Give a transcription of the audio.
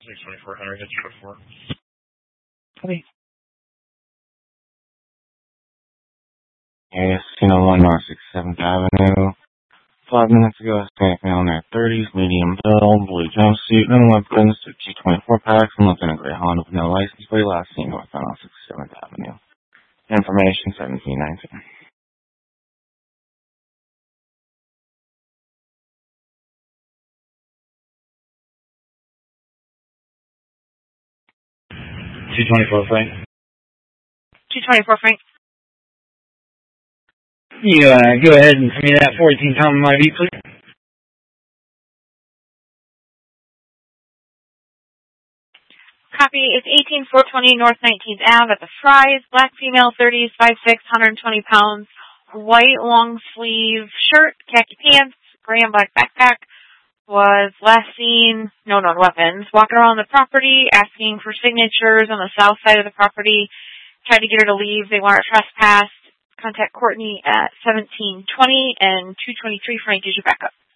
624 Henry Hitch before. Okay. Yes, 1 North 67th Avenue. 5 minutes ago, Hispanic male in their 30s, medium build, blue jumpsuit, no weapons, G24 packs, and looking a gray Honda with no license plate, last seen north on 67th Avenue. Information 1719. G24 Frank. G24 Frank. You go ahead and give me that 14-pound IV, please. Copy. It's 18420 North 19th Ave at the Fry's. Black female, 30s, 5'6", 120 pounds. White long sleeve shirt, khaki pants, gray and black backpack. Was last seen, no known weapons, walking around the property, asking for signatures on the south side of the property. Tried to get her to leave. They want her trespassed. Contact Courtney at 1720 and 223. Frank is your backup.